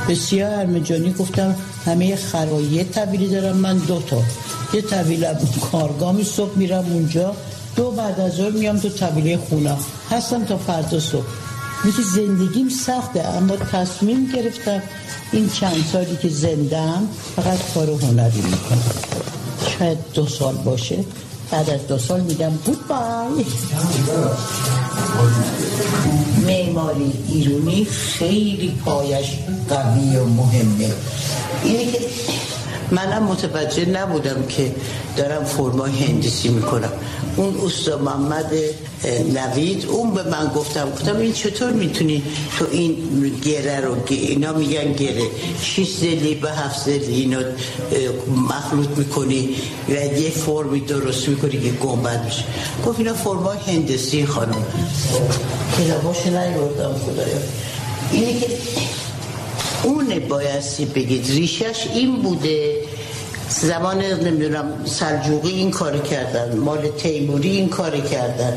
به سیاه ارمجانی گفتم همه خرایط طویلی دارم من 2 تا، یه طویلم کارگامی صبح میرم اونجا، 2 بعد از ظهر میام تو طویله خونم هستم تا فردا صبح. میگه زندگیم سخته اما تصمیم گرفتم این چند سالی که زنده‌ام فقط کار هنری میکنم. شاید 2 سال باشه، بعد از 2 سال میگم گود بای. معماری ایرانی خیلی پایش قوی و مهمه. اینه که منم متوجه نبودم که دارم فرمای هندسی میکنم. اون استاد محمد نوید اون به من گفتم این چطور میتونی تو این گره رو، اینا میگن گره 6 زلی به 7 زلی اینو مخلوط میکنی و یه فرمی درست میکنی که گنبد میشه. گفت اینا فرمای هندسی خانم. کلاباشو نیوردم خدایا. اینه که اونه بایستی بگید ریشش این بوده. زمان نمیدونم سلجوقی این کار کردن، مال تیموری این کار کردن،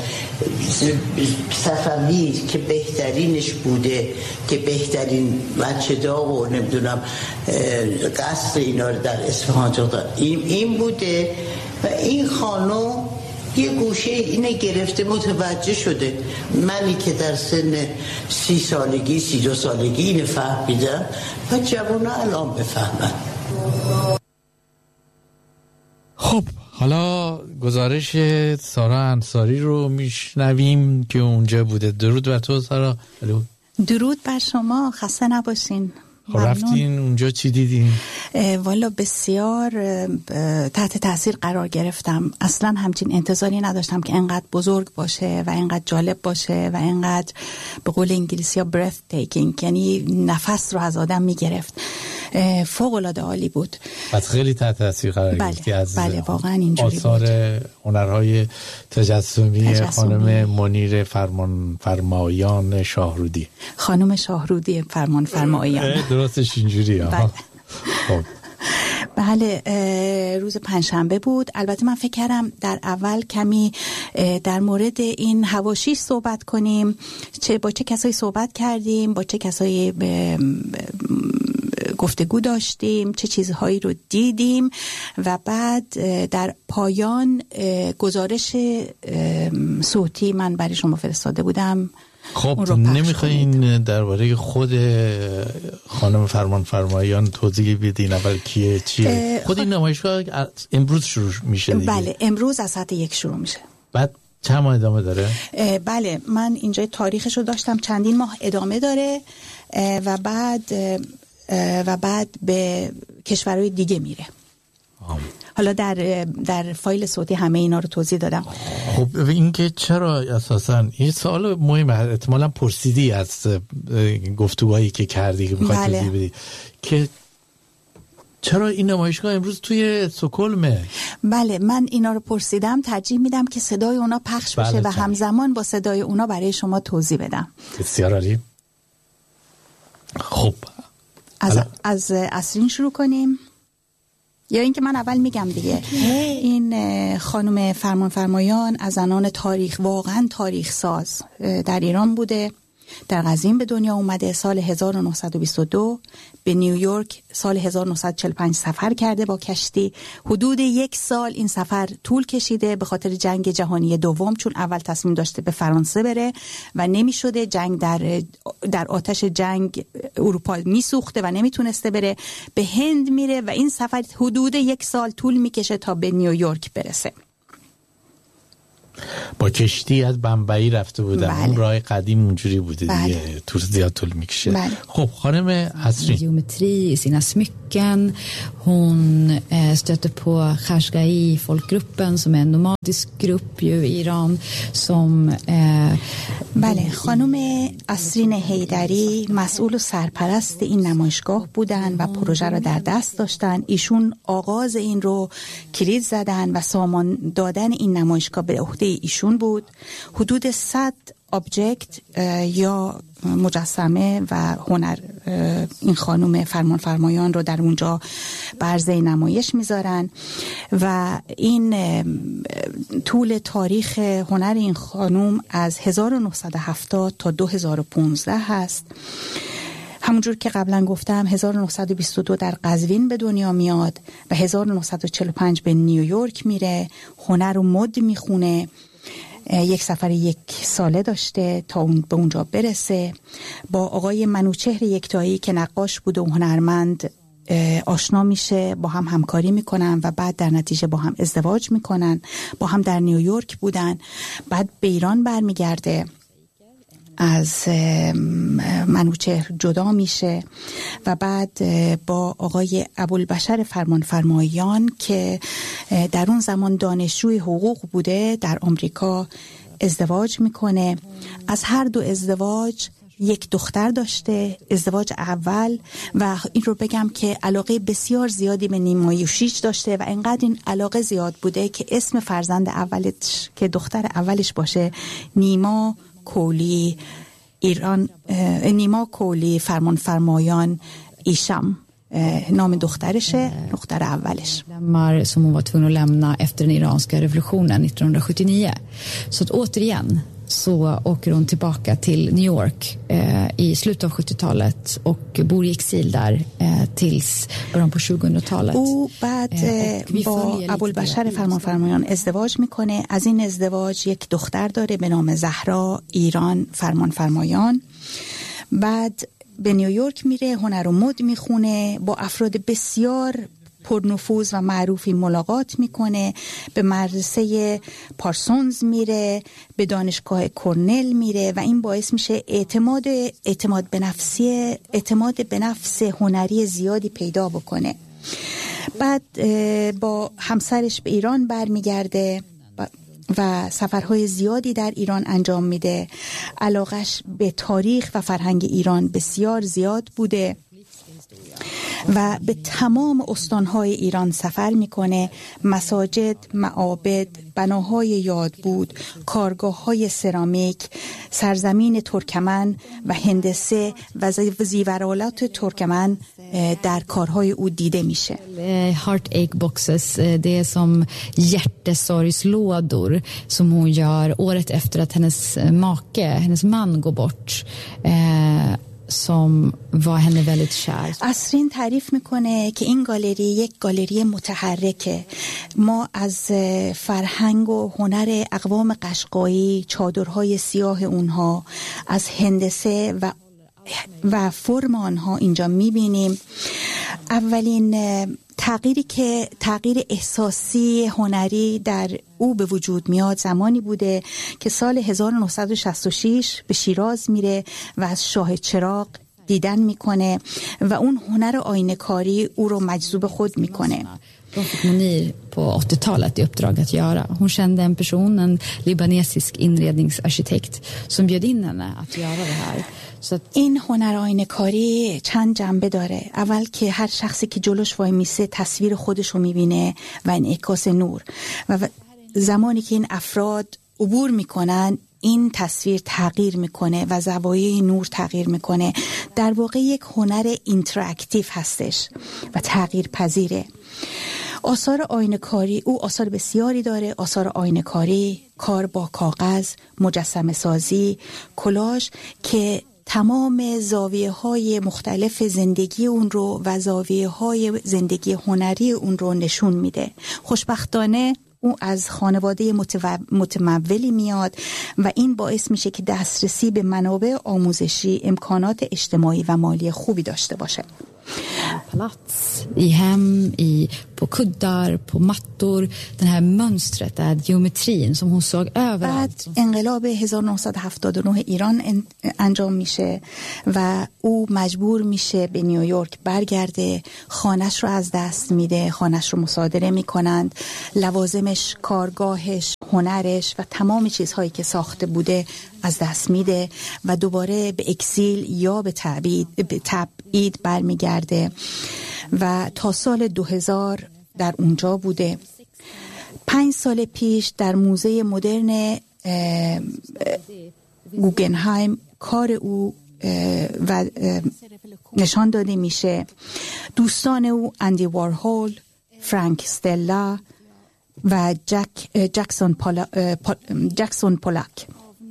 صفوی که بهترینش بوده که بهترین بچه داغ و نمیدونم قصد اینا رو در اصفهان دادن این بوده. و این خانم یه گوشه اینه گرفته متوجه شده. منی که در سن 30 سالگی 32 سالگی اینو فهمیدم و جوونا الان بفهمن. خب حالا گزارش سارا انصاری رو میشنویم که اونجا بوده. درود بر تو سارا. درود بر شما، خسته نباشین. خب رفتین اونجا چی دیدین؟ والا بسیار تحت تاثیر قرار گرفتم. اصلا همچین انتظاری نداشتم که انقدر بزرگ باشه و انقدر جالب باشه و انقدر به قول انگلیسی ها breath taking، یعنی نفس رو از آدم میگرفت. فوق العاده عالی بود. پس خیلی تحت تاثیر قرار گرفتی از بله واقعا اینجوری آثار بود. هنرهای تجسمی خانم منیر فرمانفرمایان شاهرودی. خانم شاهرودی فرمانفرمایان. درستش اینجوریه. بله. خب بله روز پنجشنبه بود. البته من فکر کردم در اول کمی در مورد این حواشیش صحبت کنیم، با چه کسایی صحبت کردیم، با چه کسایی گفتگو داشتیم، چه چیزهایی رو دیدیم و بعد در پایان گزارش صوتی من برای شما فرستاده بودم. خب نمیخواین درباره خود خانم فرمانفرمایان توضیح بدین؟ اول کیه چیه؟ خود این نمایشگاه امروز شروع میشه دیگه؟ بله امروز از ساعت 1 شروع میشه. بعد چند ماه ادامه داره؟ بله من اینجا تاریخش رو داشتم، چندین ماه ادامه داره و بعد به کشورهای دیگه میره. حالا در فایل صوتی همه اینا رو توضیح دادم. خب این که چرا اساساً این سوال مهمه، احتمالاً پرسیدی از گفتگوهایی که کردی که می‌خوای توضیح بدی که چرا این نمایشگاه امروز توی استکهلمه؟ بله من اینا رو پرسیدم، ترجیح میدم که صدای اونا پخش بشه و همزمان با صدای اونا برای شما توضیح بدم. بسیار عالی. خب از اسرین شروع کنیم یا اینکه من اول میگم دیگه؟ این خانم فرمانفرمایان از زنان تاریخ، واقعا تاریخ ساز در ایران بوده. در قزوین به دنیا اومده سال 1922. به نیویورک سال 1945 سفر کرده با کشتی. حدود 1 سال این سفر طول کشیده به خاطر جنگ جهانی دوم، چون اول تصمیم داشته به فرانسه بره و نمیشده، جنگ در آتش جنگ اروپا میسوخته و نمیتونسته بره. به هند میره و این سفر حدود 1 سال طول میکشه تا به نیویورک برسه. با کشتی از بمبئی رفته بودن. بله. اون راه قدیم اونجوری بوده دیگه. بله. طول زیاد طول میکشه. بله. خب خانم اسرین. Geometri i sina smycken. Hon stötte på Khashgai folkgruppen som är en nomadisk grupp i Iran som بله خانم اسرین حیدری مسئول و سرپرست این نمایشگاه بودن و پروژه را در دست داشتن. ایشون آغاز این رو کلید زدن و سامان دادن این نمایشگاه به عهده ایشون بود. حدود 100 آبجکت یا مجسمه و هنر این خانم فرمانفرمایان رو در اونجا برزه نمایش میذارن و این طول تاریخ هنر این خانم از 1970 تا 2015 هست. همونجور که قبلا گفتم 1922 در قزوین به دنیا میاد و 1945 به نیویورک میره، هنر و مد میخونه. یک سفر 1 ساله داشته تا به اونجا برسه. با آقای منوچهر یکتایی که نقاش بود و هنرمند آشنا میشه، با هم همکاری میکنن و بعد در نتیجه با هم ازدواج میکنن. با هم در نیویورک بودن. بعد به ایران برمیگرده، از منوچهر جدا میشه و بعد با آقای ابوالبشر فرمانفرمایان که در اون زمان دانشجوی حقوق بوده در آمریکا ازدواج میکنه. از هر دو ازدواج 1 دختر داشته، ازدواج اول. و این رو بگم که علاقه بسیار زیادی به نیما یوشیچ داشته و انقدر این علاقه زیاد بوده که اسم فرزند اولش که دختر اولش باشه نیما کولی فرمانفرمایان ایشم نام دخترشه، دختر اولش. Som hon var tvungen att lämna efter den iranska revolutionen 1979. Så att återigen så åker hon tillbaka till New York i slutet av 70-talet och bor i exil där tills början på 2000-talet. او بعد با ابوالبشر فرمانفرمایان ازدواج میکنه. از این ازدواج 1 دختر داره به نام زهرا ایران فرمانفرمایان. بعد به نیویورک میره، هنر و مد میخونه، با افراد بسیار پرنفوذ و معروفی ملاقات میکنه. به مدرسه پارسونز میره، به دانشگاه کرنل میره و این باعث میشه اعتماد به نفس هنری زیادی پیدا بکنه. بعد با همسرش به ایران برمیگرده و سفرهای زیادی در ایران انجام میده. علاقش به تاریخ و فرهنگ ایران بسیار زیاد بوده و به تمام استانهای ایران سفر میکنه. مساجد، معابد، بناهای یادبود، کارگاه‌های سرامیک، سرزمین ترکمن و هندسه و زیورالات ترکمن در کارهای او دیده میشه. Heartache boxes, det är som hjärtesorgslådor som hon gör året efter att hennes man går bort. som var henne väldigt kär. اسرین تعریف میکنه که این گالری یک گالری متحرکه. ما از فرهنگ و هنر اقوام قشقایی، چادرهای سیاه اونها، از هندسه و فرم آنها اینجا میبینیم. اولین تغییر احساسی هنری در او به وجود میاد زمانی بوده که سال 1966 به شیراز میره و از شاه چراغ دیدن میکنه و اون هنر آینه‌کاری او رو مجذوب خود میکنه. De fick Monir på 80-talet i uppdrag att göra. Hon kände en person, en libanesisk inredningsarkitekt som bjöd in henne att göra det här. این هنر آینه‌کاری چند جنبه داره. اول که هر شخصی که جلوش وای میسه تصویر خودش رو میبینه و انعکاس نور و زمانی که این افراد عبور میکنن این تصویر تغییر میکنه و زوایای نور تغییر میکنه. در واقع یک هنر اینتراکتیو هستش و تغییر پذیره. آثار آینه‌کاری او آثار بسیاری داره. آثار آینه‌کاری، کار با کاغذ، مجسمه سازی، کلاژ که تمام زاویه‌های مختلف زندگی اون رو و زاویه‌های زندگی هنری اون رو نشون میده. خوشبختانه او از خانواده متمولی میاد و این باعث میشه که دسترسی به منابع آموزشی، امکانات اجتماعی و مالی خوبی داشته باشه. Palats, i hem, på kuddar, på mattor, den här mönstret, den här geometrin som hon såg överallt. بعد انقلاب 1979 ایران انجام میشه و او مجبور میشه به نیویورک برگرده. خانش رو از دست میده، خانش رو مصادره میکنند، لوازمش، کارگاهش، هنرش و تمام چیزهایی که ساخته بوده از دست میده و دوباره به اکسیل یا به تبعید برمیگرده و تا سال 2000 در اونجا بوده. 5 سال پیش در موزه مدرن گوگنهایم کار او و نشان داده میشه. دوستان او اندی وارهول، فرانک استلا و جکسون پولاک.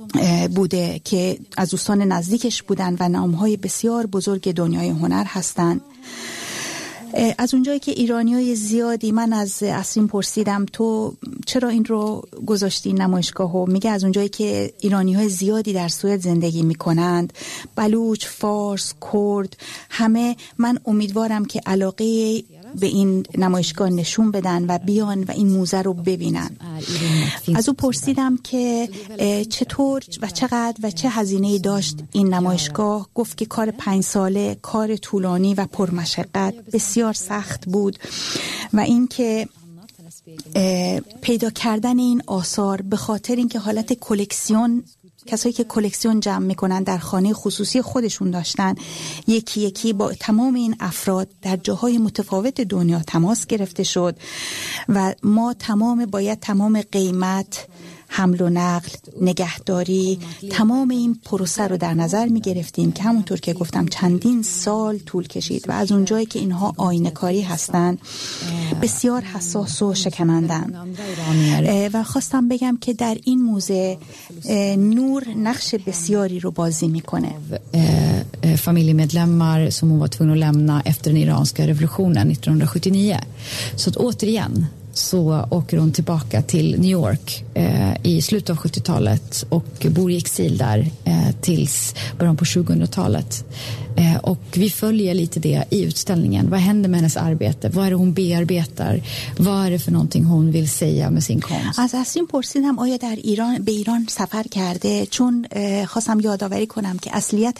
بوده که از دوستان نزدیکش بودن و نامهای بسیار بزرگ دنیای هنر هستن. از اونجایی که ایرانیای زیادی، من از اسرین پرسیدم تو چرا این رو گذاشتی نمایشگاهو، میگه از اونجایی که ایرانیای زیادی در سوئد زندگی میکنند، بلوچ، فارس، کرد، همه، من امیدوارم که علاقه به این نمایشگاه نشون بدن و بیان و این موزه رو ببینن. از او پرسیدم که چطور و چقدر و چه هزینه‌ای داشت این نمایشگاه. گفت که کار 5 ساله، کار طولانی و پرمشقت، بسیار سخت بود و این که پیدا کردن این آثار به خاطر اینکه حالت کلکسیون، کسایی که کلکسیون جمع میکنن در خانه خصوصی خودشون داشتن، یکی یکی با تمام این افراد در جاهای متفاوت دنیا تماس گرفته شد و ما باید تمام قیمت، حمل و نقل، نگهداری، تمام این پروسه رو در نظر می گرفتیم که همونطور که گفتم چندین سال طول کشید و از اونجایی که اینها آینه‌کاری هستن بسیار حساس و شکنندن. و خواستم بگم که در این موزه نور نقش بسیاری رو بازی میکنه. Familjemedlemmar som hon var tvungen att lämna efter den iranska revolutionen 1979. Så att återigen så åker hon tillbaka till New York i slutet av 70-talet och bor i exil där tills början på 2000-talet. Och vi följer lite det i utställningen. Vad händer med hennes arbete? Vad är det hon bearbetar? Vad är det för någonting hon vill säga med sin konst? از اسرین پرسیدم آیا در ایران به ایران سفر کرده، چون خواستم یادآوری کنم که اصلیت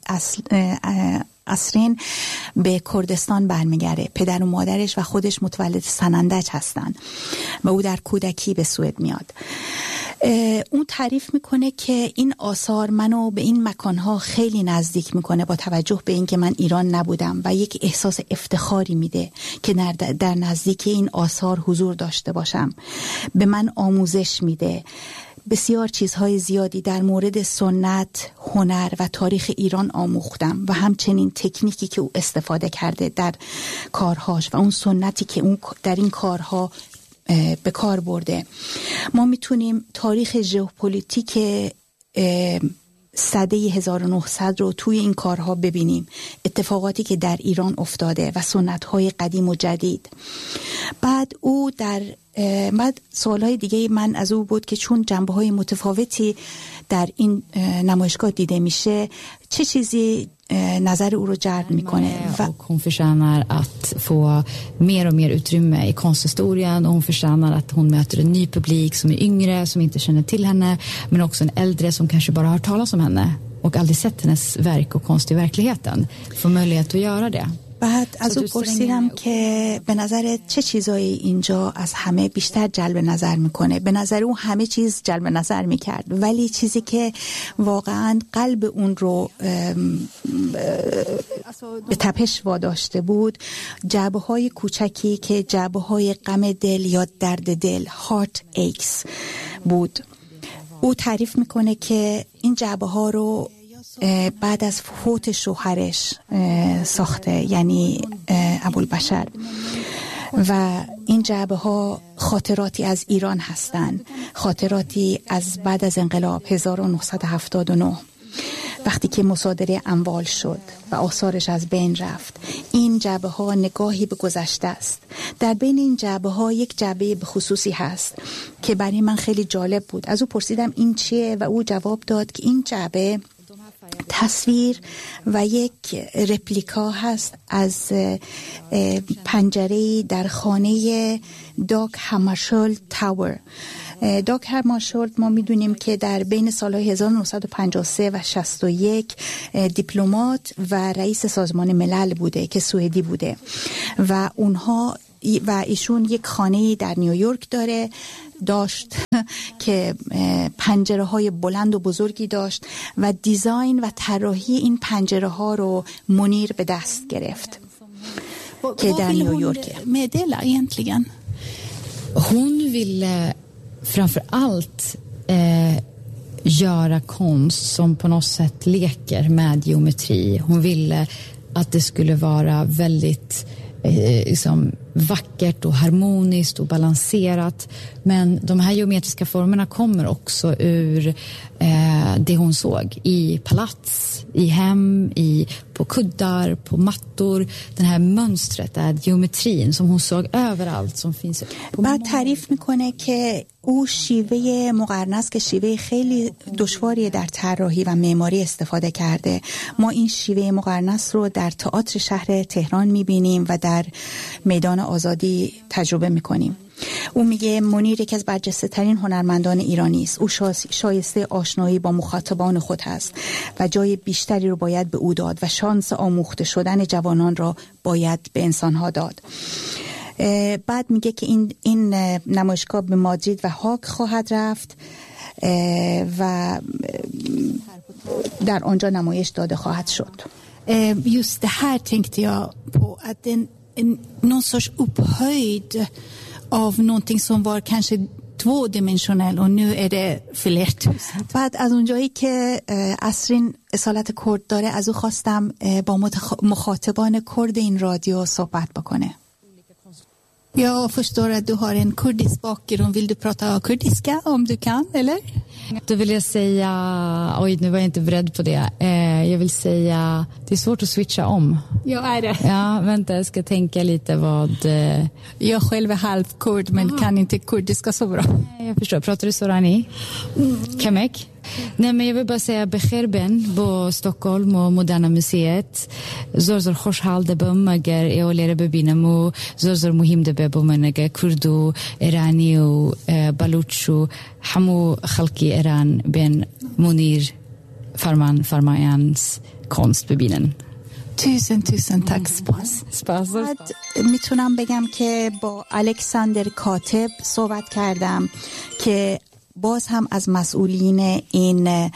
اسرین به کردستان برمیگرده. پدر و مادرش و خودش متولد سنندج هستن و او در کودکی به سوئد میاد. اون تعریف میکنه که این آثار منو به این مکانها خیلی نزدیک میکنه با توجه به اینکه من ایران نبودم و یک احساس افتخاری میده که در نزدیک این آثار حضور داشته باشم. به من آموزش میده. بسیار چیزهای زیادی در مورد سنت، هنر و تاریخ ایران آموختم و همچنین تکنیکی که او استفاده کرده در کارهاش و اون سنتی که اون در این کارها به کار برده. ما میتونیم تاریخ ژئوپلیتیک سده 1900 رو توی این کارها ببینیم، اتفاقاتی که در ایران افتاده و سنت‌های قدیم و جدید. بعد سوالهای دیگه من از او بود که چون جنبه‌های متفاوتی در این نمایشگاه دیده میشه، چه چیزی نظر او رو جلب میکنه. Hon förtjänar att få mer och mer utrymme i konsthistorien och hon förtjänar att hon möter en ny publik som är yngre, som inte känner till henne, men också en äldre som kanske bara har hört talas om henne och aldrig sett hennes verk och konst i verkligheten, får möjlighet att göra det. بعد از او پرسیدم که به نظر چه چیزایی اینجا از همه بیشتر جلب نظر میکنه. به نظر او همه چیز جلب نظر میکرد، ولی چیزی که واقعا قلب اون رو به تپش واداشته بود، جعبه های کوچکی که جعبه های غم دل یا درد دل، heart aches بود. او تعریف میکنه که این جعبه ها رو بعد از فوت شوهرش ساخته، یعنی ابوالبشر، و این جعبه ها خاطراتی از ایران هستند، خاطراتی از بعد از انقلاب 1979 وقتی که مصادره اموال شد و آثارش از بین رفت. این جعبه ها نگاهی به گذشته است. در بین این جعبه ها یک جعبه به خصوصی هست که برای من خیلی جالب بود. از او پرسیدم این چیه و او جواب داد که این جعبه تصویر و یک رپلیکا هست از پنجره در خانه داگ هامارشولد تاور. داگ هامارشولد ما میدونیم که در بین سالهای 1953 و 61 دیپلمات و رئیس سازمان ملل بوده که سوئدی بوده و ایشون یک خانه‌ای در نیویورک داشت که پنجره های بلند و بزرگی داشت و دیزاین و طراحی این پنجره ها رو منیر به دست گرفت که در نیویورک. meddela egentligen? Hon ville framför allt göra konst som på något sätt leker med geometri. Hon ville att det skulle vara väldigt vackert och harmoniskt och balanserat. Men de här geometriska formerna kommer också ur det hon såg i palats, i hem, på kuddar, på mattor. Den här mönstret, den här geometrin som hon såg överallt som finns. بعد تعریف میکنه که او شیوه مقرنس که شیوه خیلی دشواری در طراحی و معماری استفاده کرده. ما این شیوه مقرنس رو در تئاتر شهر تهران میبینیم و در میدان آزادی تجربه میکنیم. او میگه منیر یکی از برجسته ترین هنرمندان ایرانی است. او شایسته آشنایی با مخاطبان خود است و جای بیشتری رو باید به او داد و شانس آموخته شدن جوانان را باید به انسانها داد. بعد میگه که این نمایشگاه به مادرید و هاگ خواهد رفت و در آنجا نمایش داده خواهد شد. Just det här tänkte jag på, att någon sorts upphöjd av någonting som var kanske tvådimensionell och nu är det flertusen. بعد از اونجایی که اسرین اصالت کرد داره از او خواستم با مخاطبان کرد این رادیو صحبت بکنه. Jag förstår att du har en kurdisk bakgrund. Vill du prata kurdiska om du kan, eller? Då vill jag säga, oj nu var jag inte beredd på det. Jag vill säga, det är svårt att switcha om. Jag är det. Ja, vänta, jag ska tänka lite vad... Jag själv är halvkurd men kan inte kurdiska så bra. Jag förstår, pratar du Sorani? Kamek? Nej, men jag vill bara säga بخیر با Stockholm och Moderna museet. زور خوشحال دبم اگر اولیر ببینم و زور مهم دبه بمن اگر کرد و ایرانی و بلوچ و همو خلقی ایران بین منیر فرمایانس konst ببینن. Tusen tack. سپاس. میتونم بگم که با الکساندر کاتب صحبت کردم که باز هم از مسئولین این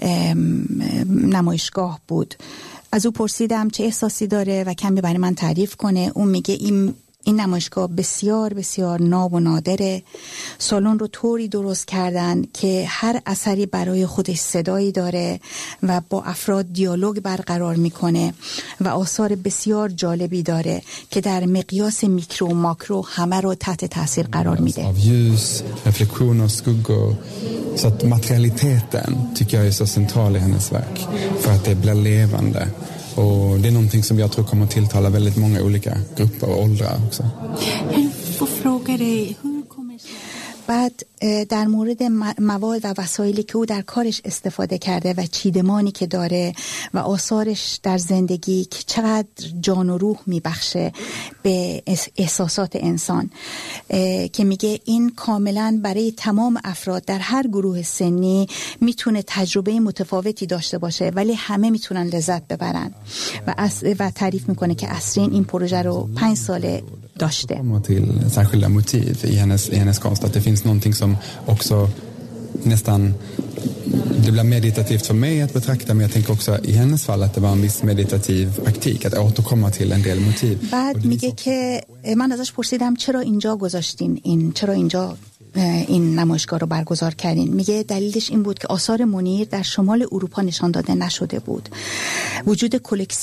نمایشگاه بود. از او پرسیدم چه احساسی داره و کمی برای من تعریف کنه. اون میگه این نمایشگاه بسیار بسیار ناب و نادره. سالن رو طوری درست کردن که هر اثری برای خودش صدایی داره و با افراد دیالوگ برقرار میکنه و آثار بسیار جالبی داره که در مقیاس میکرو و ماکرو همه رو تحت تاثیر قرار میده. Av ljus, reflektion och skuggor. Så att materialiteten tycker jag är så central i hennes verk för att det blir levande. Och det är någonting som jag tror kommer att tilltala väldigt många olika grupper och åldrar också. Jag får fråga dig, hur kommer بعد در مورد مواد و وسایلی که او در کارش استفاده کرده و چیدمانی که داره و آثارش در زندگی که چقدر جان و روح میبخشه به احساسات انسان، که میگه این کاملا برای تمام افراد در هر گروه سنی میتونه تجربه متفاوتی داشته باشه ولی همه میتونن لذت ببرن و تعریف میکنه که اسرین این پروژه رو 5 ساله داشته. Till särskilda motiv i hennes konst, att det finns någonting som också nästan det blir meditativt för mig att betrakta, men jag tänker också i hennes fall att det var en viss meditativ praktik att återkomma till en del motiv. بعد میگه که من ازش پرسیدم چرا اینجا گذاشتین چرا اینجا این نمایشگاه رو برگزار کردین. میگه دلیلش این بود که آثار منیر در شمال اروپا نشان داده نشده بود. وجود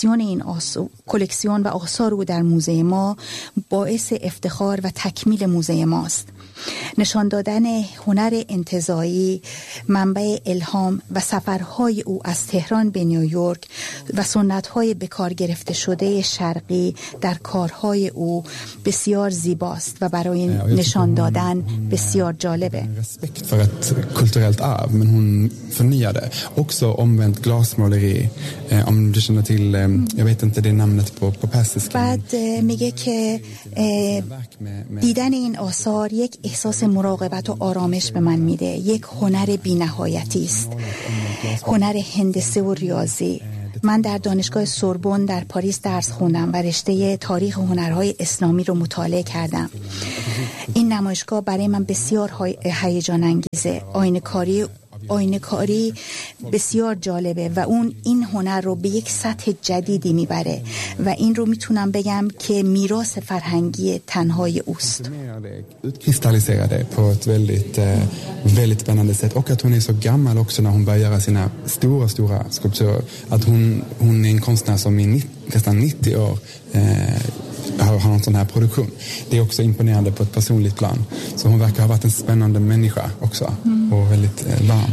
کلکسیون و آثار او در موزه ما باعث افتخار و تکمیل موزه ماست. نشان دادن هنر انتزاعی، منبع الهام و سفرهای او از تهران به نیویورک و سنت‌های به کار گرفته شده شرقی در کارهای او بسیار زیباست و برای نشان دادن بسیار جالبه. Respekt för ett kulturellt arv, men hon förnyade också omvänt glasmåleri, om du känner till, jag vet inte det namnet på persiska. بعد میگه که دیدن این آثار یک احساس مراقبت و آرامش به من میده. یک هنر بی‌نهایتی است، هنر هندسه و ریاضی. من در دانشگاه سوربن در پاریس درس خوندم و رشته تاریخ و هنرهای اسلامی رو مطالعه کردم. این نمایشگاه برای من بسیار هیجان انگیزه. آینه‌کاری بسیار جالبه و این هنر رو به یک سطح جدیدی میبره و این رو میتونم بگم که میراث فرهنگی تنهای اوست. Utkristalliserade på ett väldigt spännande sätt, och att hon är så gammal också när hon börjar göra sina stora skulpturer. Att hon är en konstnär som är nästan 90 år har någon sån här produktion. Det är också imponerande på ett personligt plan. Så hon verkar ha varit en spännande människa också och väldigt varm.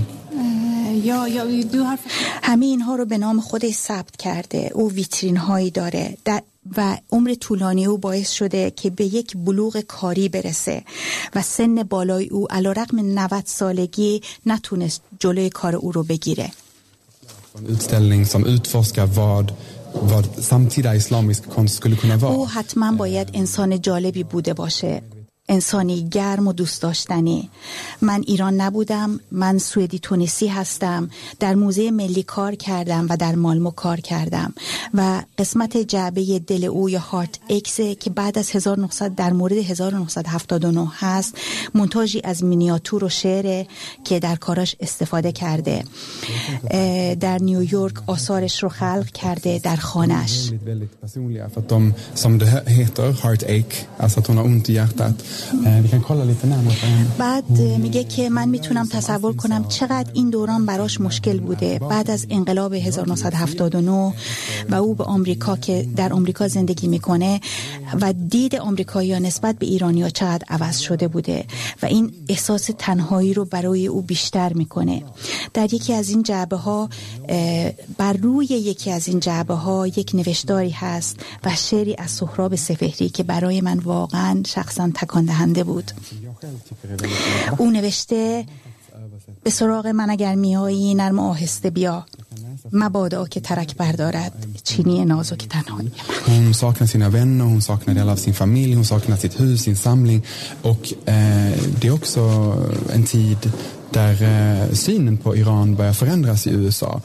همه اینها رو به نام خودش ثبت کرده. او ویترین هایی داره و عمر طولانی او باعث شده که به یک بلوغ کاری برسه و سن بالای او علیرغم 90 سالگی نتونست جلوی کار او رو بگیره. En utställning som utforskar vad samtida islamisk konst skulle kunna vara. او حتما باید انسان جالبی بوده باشه. انسانی گرم و دوست داشتنی. من ایران نبودم، من سوئدی تونسی هستم، در موزه ملی کار کردم و در مالمو کار کردم و قسمت جعبه دل او یا هارت ایکس که بعد از 1900 در مورد 1979 هست مونتاژی از مینیاتور و شعر که در کاراش استفاده کرده. در نیویورک آثارش رو خلق کرده در خانه‌اش. Som det heter heartache, alltså att hon har ont i hjärtat. Vi kan kolla lite närmare. بعد میگه که من میتونم تصور کنم چقدر این دوران براش مشکل بوده. بعد از انقلاب 1979 و او به آمریکا که در آمریکا زندگی میکنه و دید آمریکایی‌ها نسبت به ایرانی‌ها چقدر عوض شده بوده و این احساس تنهایی رو برای او بیشتر میکنه. در یکی از این جعبه‌ها بر روی یکی از این جعبه‌ها یک نوشتاری هست و شعری از سهراب سپهری که برای من واقعا شخصا تکان دهنده بود. او نوشته به سراغ من اگر میایی نرم و آهسته بیا مبادا که ترک بردارد چینی نازک تنهایی. Hon saknar sina vänner, hon saknar delar av sin familj, hon saknar sitt hus, sin samling och det är också en tid där synen på Iran börjar förändras i USA.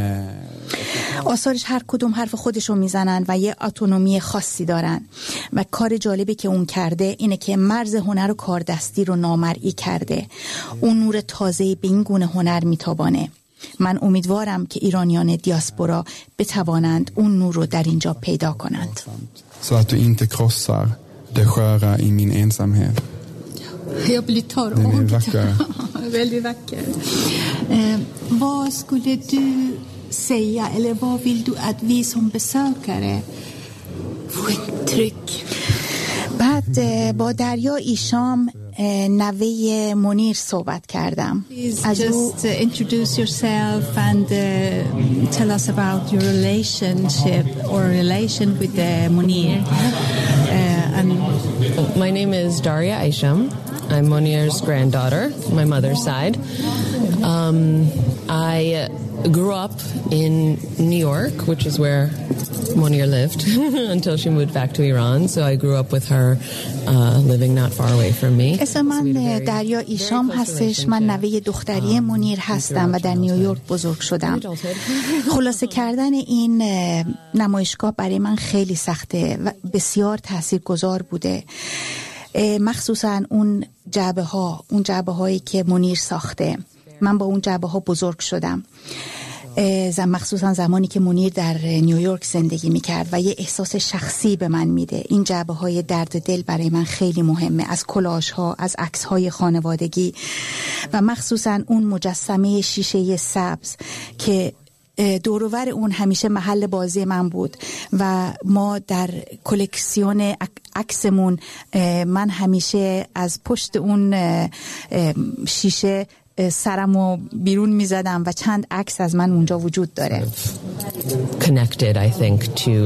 آثارش هر کدوم حرف خودشو میزنن و یه اتونومی خاصی دارن و کار جالبی که اون کرده اینه که مرز هنر و کاردستی رو نامرئی کرده. اون نور تازه‌ای به این گونه هنر میتابانه. من امیدوارم که ایرانیان دیاسپورا بتوانند اون نور رو در اینجا پیدا کنند. Så att du inte krossar det sköra i min ensamhet. Jag blir torr. Den är vacker. Väldigt vacker. Vad skulle du säga eller vad vill du att vi som besökare får intryck? بعد با دریا ایشام نوه منیر صحبت کردم. Just introduce yourself and tell us about your relationship or relation with Munir. My name is Daria Aisham. I'm Munir's granddaughter, my mother's side. I grew up in New York, which is where Munir lived until she moved back to Iran. So I grew up with her, living not far away from me. اسم من دریا ایشام هستش. من نوه دختری منیر هستم و در نیویورک بزرگ شدم. خلاصه کردن این نمایشگاه برای من خیلی سخته و بسیار تاثیرگذار بوده. مخصوصا اون جعبه هایی که منیر ساخته. من با اون جعبه ها بزرگ شدم. مخصوصا زمانی که منیر در نیویورک زندگی میکرد و یه احساس شخصی به من میده. این جعبه های درد دل برای من خیلی مهمه. از کلاژ ها، از عکس های خانوادگی و مخصوصا اون مجسمه شیشه سبز که دوروبر اون همیشه محل بازی من بود و ما در کلکسیون عکسمون من همیشه از پشت اون شیشه سرمو بیرون میزدم و چند عکس از من اونجا وجود داره. Connected, I think,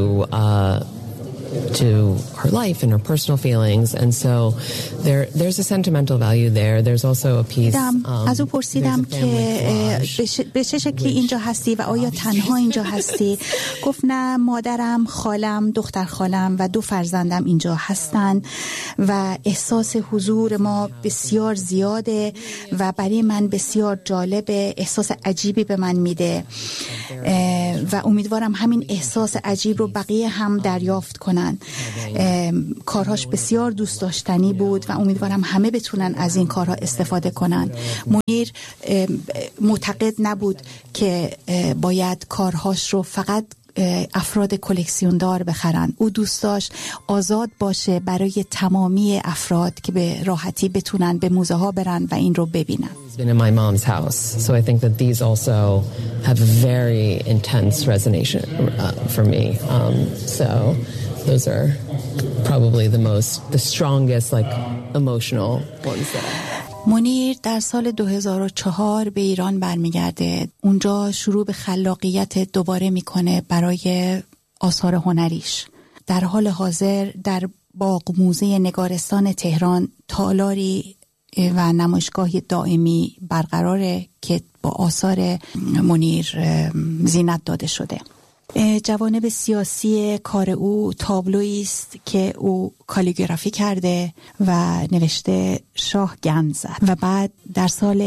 to her life and her personal feelings, and so there's a sentimental value there. There's also a piece. از او پرسیدم که به چه شکلی اینجا هستی و آیا تنها اینجا هستی؟ گفت نه، مادرم، خالم، دختر خالم و 2 فرزندم اینجا هستن و احساس حضور ما بسیار زیاده و برای من بسیار جالبه. احساس عجیبی به من میده و امیدوارم همین احساس عجیب رو بقیه هم دریافت کنن. کارهاش بسیار دوست داشتنی بود و امیدوارم همه بتونن از این کارها استفاده کنن. منیر معتقد نبود که باید کارهاش رو فقط افراد کلکسیوندار بخرن. او دوست داشت آزاد باشه برای تمامی افراد که به راحتی بتونن به موزه ها برن و این رو ببینن. It's been in my mom's house, so I think that these also have a very intense resonance for me. So those are probably the strongest, like, emotional ones that I have. منیر در سال 2004 به ایران برمیگرده. اونجا شروع به خلاقیت دوباره میکنه برای آثار هنریش. در حال حاضر در باغ موزه نگارستان تهران تالاری و نمایشگاهی دائمی برقراره که با آثار منیر زینت داده شده. جوانب سیاسی کار او تابلویی است که او کالیگرافی کرده و نوشته شاه گند زد و بعد در سال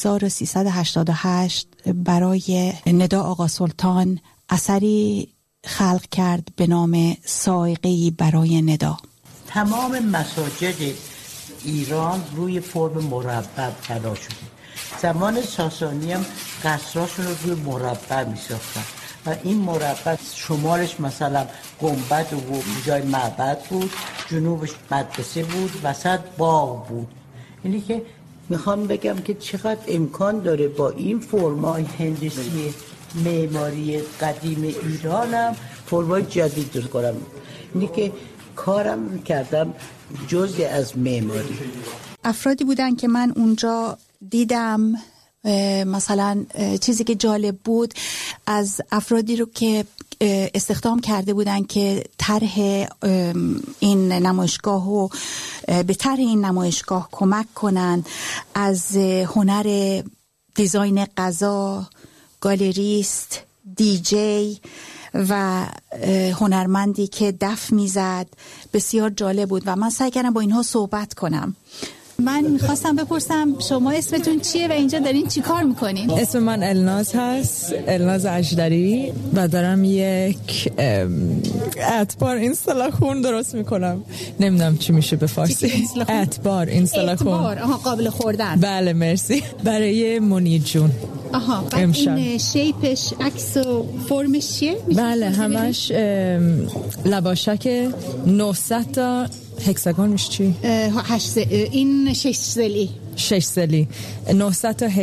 1388 برای ندا آقا سلطان اثری خلق کرد به نام صاعقه‌ای برای ندا. تمام مساجد ایران روی فرم مربع بنا شده. زمان ساسانی هم قصراشون رو روی مربع می ساختن و این مربع شمالش مثلا گنبد و جای معبد بود، جنوبش مدرسه بود، وسط باغ بود. اینی که میخوام بگم که چقدر امکان داره با این فرمای هندسی معماری قدیم ایرانم فرمای جدید درست کنم. اینی که کارم کردم جزئی از معماری. افرادی بودن که من اونجا دیدم، مثلا چیزی که جالب بود از افرادی رو که استخدام کرده بودن که طرح این نمایشگاه و به طرح این نمایشگاه کمک کنن، از هنر دیزاین غذا، گالریست، دیجی و هنرمندی که دف میزد، بسیار جالب بود و من سعی کردم با اینها صحبت کنم. من میخواستم بپرسم شما اسمتون چیه و اینجا دارین چی کار میکنین؟ اسم من الناز هست، الناز اجدری، و دارم یک اتبار اینستالاخون درست میکنم. نمیدونم چی میشه به فارسی. اتبار اینستالاخون. اتبار، قابل خوردن. بله مرسی. برای منیر جون. این شیپش، عکس و فرمش چیه؟ بله همش لباشک 900 تا هکساگون میشه چی؟ این 6 سلی 900 تا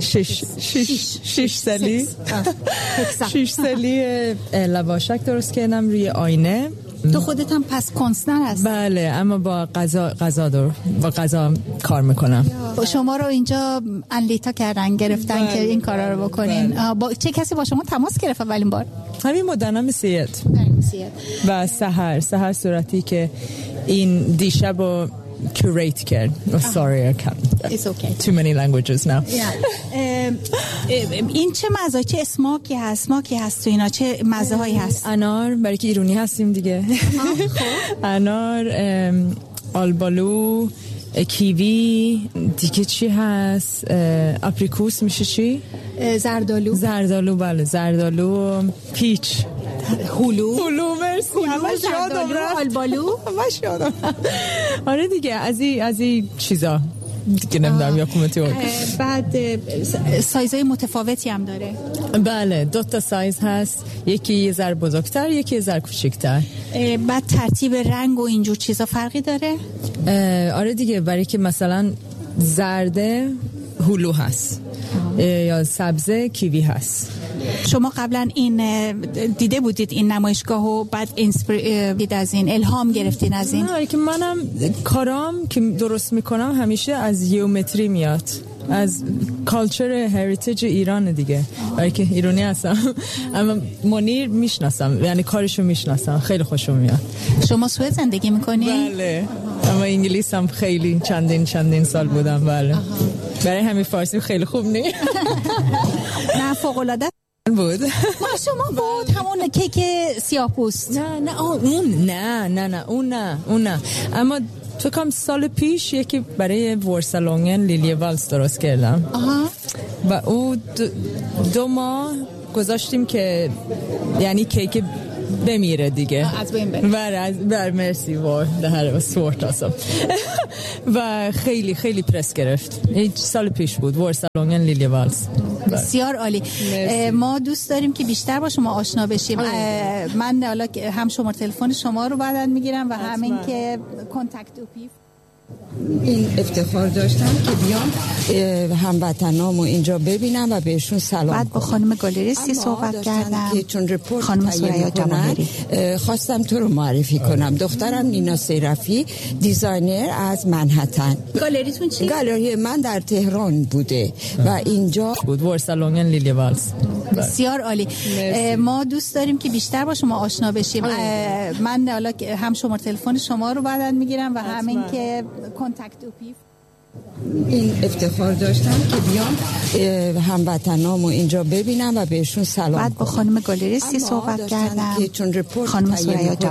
6 سلی 6 سلی لباشک درست کردم روی آینه. تو خودت هم پس کنسنر هست؟ بله، اما با غذا کار میکنم. شما رو اینجا انلیتا کردن، گرفتن که این کارا رو بکنین. با چه کسی با شما تماس گرفت اولین بار؟ همین مدنم سید و سحر صورتی که این دیشب رو curate کرد. Sorry, I can't. It's okay. Too many languages now. این چه مزه، چه اسماکی هست تو اینا، چه مزه هایی هست؟ انار، برای که ایرانی هستیم دیگه. انار، آلبالو، کیوی، دیگه چی هست؟ آپریکوس میشه چی؟ زردالو. بله، زردالو، پیچ، هلو مرسی. همش یادم رفت. آلبالو همش یادم. آره دیگه از این چیزا دیگه نمیدونم یا کمتی بود. بعد سایزهای متفاوتی هم داره. بله 2 تا سایز هست، یکی یه ذره بزرگتر، یکی یه ذره کوچیک‌تر. بعد ترتیب رنگ و اینجور چیزا فرقی داره؟ آره دیگه، برای که مثلا زرده هلو هست یا سبزه کیوی هست. شما قبلا این دیده بودید این نمایشگاه و بعد دید از این الهام گرفتین از این؟ نه، که منم کارام که درست میکنم همیشه از جیومتری میاد، از کالچر هریتیج ایران دیگه، برای که ایرانی هستم. اما منیر میشناسم، یعنی کارشو میشناسم، خیلی خوشم میاد. شما سوئد زندگی میکنی؟ بله، اما انگلیس هم خیلی چندین سال بودم. بله برای همین فارسی خیلی خوب نیست. نه فوق العاده بود. ما شما بود همون کیک سیاه‌پوست. اون نه اما تو کم سال پیش یکی برای ورسالونگن لیلی والس درست کردم. و او 2 ماه گذاشتیم که یعنی کیک بمیره دیگه. از بین بره. مرسی det här var svårt alltså. و خیلی پرس گرفت. این سال پیش بود ورسالونگن لیلی والس. بسیار عالی. ما دوست داریم که بیشتر با شما آشنا بشیم. من حالا هم شماره تلفن شما رو بعداً میگیرم و همین که کانتکت اوپی. این افتخار داشتم که بیام هموطنامو اینجا ببینم و بهشون سلام بعد با خانم گالریستی صحبت کردم که چون رپورت خانم سوریا جماهری خواستم تو رو معرفی کنم. دخترم نینا سیرفی، دیزاینر از منهتن. گالریتون چی؟ گالری من در تهران بوده و اینجا بود ورسالونگن لیلی والز. بسیار عالی. ما دوست داریم که بیشتر با شما آشنا بشیم. من حالا هم شماره تلفن شما رو بعداً میگیرم و همین که کانتکت اوپی. این افتخار داشتم که بیام هموطنامو اینجا ببینم و بهشون سلام بعد با خانم گالریستی صحبت کردم که چون رپورت خانم سوریا